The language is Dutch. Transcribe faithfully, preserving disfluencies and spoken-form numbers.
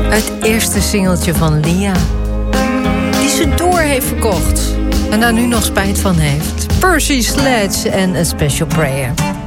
Het eerste singeltje van Lia. Die ze door heeft verkocht. En daar nu nog spijt van heeft. Percy Sledge en A Special Prayer.